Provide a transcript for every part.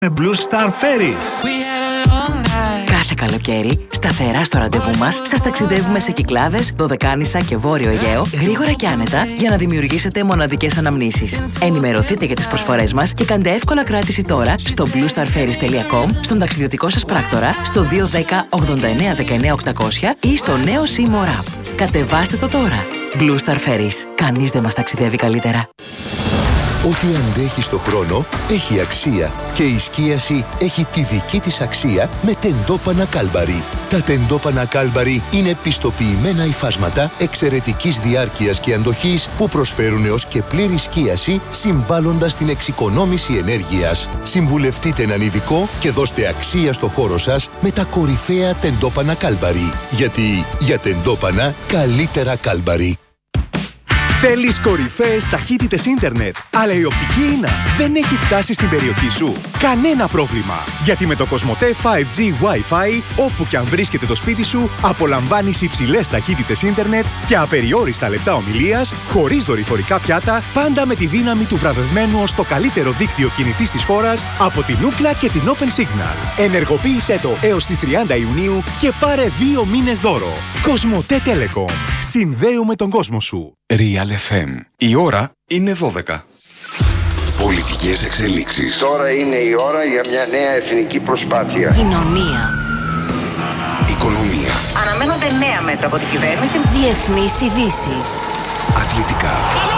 με Blue Star Ferries. Κάθε καλοκαίρι, σταθερά στο ραντεβού μας, σας ταξιδεύουμε σε Κυκλάδες, Δωδεκάνησα και Βόρειο Αιγαίο, γρήγορα και άνετα, για να δημιουργήσετε μοναδικές αναμνήσεις. Ενημερωθείτε για τις προσφορές μας και κάντε εύκολα κράτηση τώρα στο bluestarferries.com, στον ταξιδιωτικό σας πράκτορα, στο 210 89 19 800 ή στο νέο Seymour App. Κατεβάστε το τώρα. Blue Star Ferries. Κανείς δεν μας ταξιδεύει καλύτερα. Ό,τι αντέχει στο χρόνο έχει αξία και η σκίαση έχει τη δική της αξία με τεντόπανα Κάλμπαρι. Τα τεντόπανα Κάλμπαρι είναι πιστοποιημένα υφάσματα εξαιρετικής διάρκειας και αντοχής που προσφέρουν έως και πλήρη σκίαση, συμβάλλοντας στην εξοικονόμηση ενέργειας. Συμβουλευτείτε έναν ειδικό και δώστε αξία στο χώρο σας με τα κορυφαία τεντόπανα Κάλμπαρι. Γιατί για τεντόπανα καλύτερα Κάλμπαρι. Θέλεις κορυφαίες ταχύτητες ίντερνετ, αλλά η οπτική ίνα δεν έχει φτάσει στην περιοχή σου? Κανένα πρόβλημα! Γιατί με το COSMOTE 5G Wi-Fi, όπου και αν βρίσκεται το σπίτι σου, απολαμβάνεις υψηλές ταχύτητες ίντερνετ και απεριόριστα λεπτά ομιλίας, χωρίς δορυφορικά πιάτα, πάντα με τη δύναμη του βραβευμένου ως το καλύτερο δίκτυο κινητής της χώρας από την Ookla και την Open Signal. Ενεργοποίησέ το έως τις 30 Ιουνίου και πάρε 2 μήνες δώρο. COSMOTE Telecom. Συνδέουμε τον κόσμο σου. Real FM. Η ώρα είναι 12. Πολιτικές εξελίξεις. Τώρα είναι η ώρα για μια νέα εθνική προσπάθεια. Κοινωνία. Οικονομία. Αναμένονται νέα μέτρα από την κυβέρνηση. Διεθνείς ειδήσεις. Αθλητικά.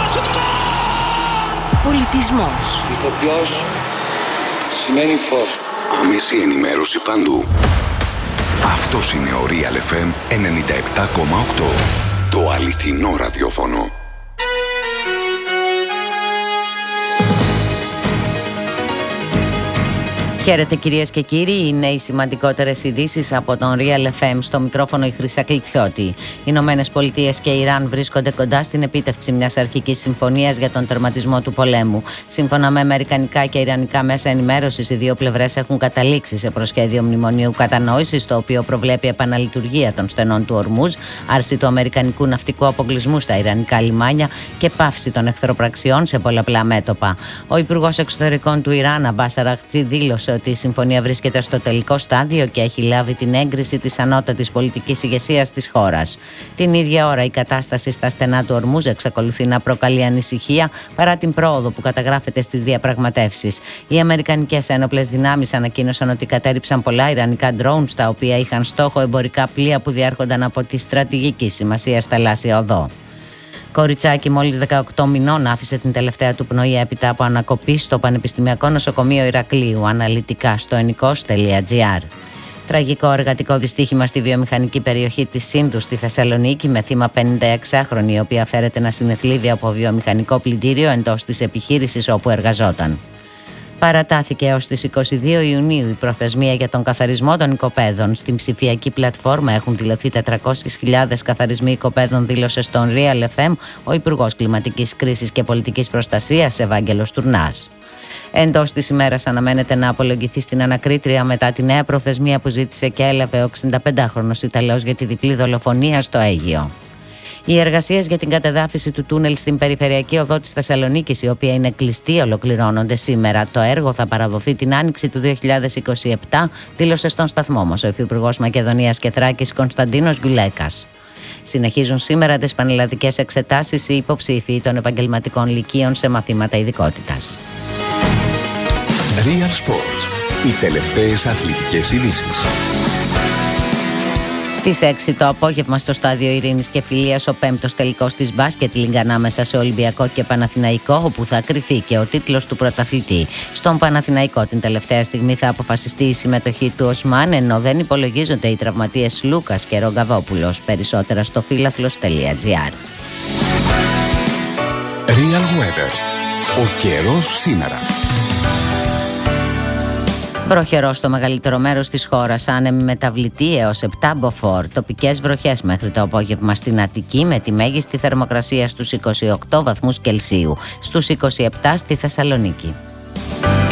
Πολιτισμός. Ηθοποιός σημαίνει φως. Άμεση ενημέρωση παντού. Αυτός είναι ο Real FM 97,8. Το αληθινό ραδιόφωνο. Χαίρετε κυρίες και κύριοι, είναι οι σημαντικότερες ειδήσεις από τον Real FM. Στο μικρόφωνο η Χρυσά Κλιτσιώτη. Οι Ηνωμένες Πολιτείες και η Ιράν βρίσκονται κοντά στην επίτευξη μιας αρχικής συμφωνίας για τον τερματισμό του πολέμου. Σύμφωνα με αμερικανικά και ιρανικά μέσα ενημέρωσης, οι δύο πλευρές έχουν καταλήξει σε προσχέδιο μνημονίου κατανόησης, το οποίο προβλέπει επαναλειτουργία των στενών του Ορμούζ, άρση του αμερικανικού ναυτικού αποκλεισμού στα ιρανικά λιμάνια και πάυση των εχθροπραξιών σε πολλαπλά μέτωπα. Ο Υπουργός Εξωτερικών του Ιράν, Αμπάς Αραγτσί, δήλωσε ότι η συμφωνία βρίσκεται στο τελικό στάδιο και έχει λάβει την έγκριση της ανώτατης πολιτικής ηγεσίας της χώρας. Την ίδια ώρα, η κατάσταση στα στενά του Ορμούζ εξακολουθεί να προκαλεί ανησυχία παρά την πρόοδο που καταγράφεται στις διαπραγματεύσεις. Οι αμερικανικές ένοπλες δυνάμεις ανακοίνωσαν ότι κατέριψαν πολλά ιρανικά drones, τα οποία είχαν στόχο εμπορικά πλοία που διέρχονταν από τη στρατηγική σημασία θαλάσσια οδό. Κοριτσάκι μόλις 18 μηνών άφησε την τελευταία του πνοή έπειτα από ανακοπή στο Πανεπιστημιακό Νοσοκομείο Ηρακλείου, αναλυτικά στο ενικός.gr. Τραγικό εργατικό δυστύχημα στη βιομηχανική περιοχή της Σύνδου στη Θεσσαλονίκη, με θύμα 56χρονη, η οποία φέρεται να συνεθλίβει από βιομηχανικό πλυντήριο εντός της επιχείρησης όπου εργαζόταν. Παρατάθηκε έως τις 22 Ιουνίου η προθεσμία για τον καθαρισμό των οικοπαίδων. Στην ψηφιακή πλατφόρμα έχουν δηλωθεί 400.000 καθαρισμοί οικοπαίδων, δήλωσε στον Real FM ο Υπουργός Κλιματικής Κρίσης και Πολιτικής Προστασίας, Ευάγγελος Τουρνάς. Εντός της ημέρας αναμένεται να απολογηθεί στην ανακρίτρια μετά τη νέα προθεσμία που ζήτησε και έλαβε ο 65χρονος Ιταλός για τη διπλή δολοφονία στο Αίγυο. Οι εργασίες για την κατεδάφιση του τούνελ στην περιφερειακή οδό της Θεσσαλονίκης, η οποία είναι κλειστή, ολοκληρώνονται σήμερα. Το έργο θα παραδοθεί την άνοιξη του 2027, δήλωσε στον σταθμό μας ο Υφυπουργός Μακεδονίας και Θράκης Κωνσταντίνος Γκουλέκας. Συνεχίζουν σήμερα τις πανελλαδικές εξετάσεις οι υποψήφοι των επαγγελματικών λυκείων σε μαθήματα ειδικότητας. Real Sports. Οι τελευταίες αθλητικές ειδήσεις. Στις 6 το απόγευμα στο στάδιο Ειρήνης και Φιλίας ο 5ος τελικός της Basket League ανάμεσα σε Ολυμπιακό και Παναθηναϊκό, όπου θα κριθεί και ο τίτλος του πρωταθλητή. Στον Παναθηναϊκό την τελευταία στιγμή θα αποφασιστεί η συμμετοχή του Οσμάν, ενώ δεν υπολογίζονται οι τραυματίες Λούκας και Ρογκαβόπουλος. Περισσότερα στο φύλαθλος.gr. Real Weather. Ο καιρός σήμερα. Βροχερό στο μεγαλύτερο μέρος της χώρας, άνεμη μεταβλητή έως 7 μποφόρ. Τοπικές βροχές μέχρι το απόγευμα στην Αττική, με τη μέγιστη θερμοκρασία στους 28 βαθμούς Κελσίου, στους 27 στη Θεσσαλονίκη.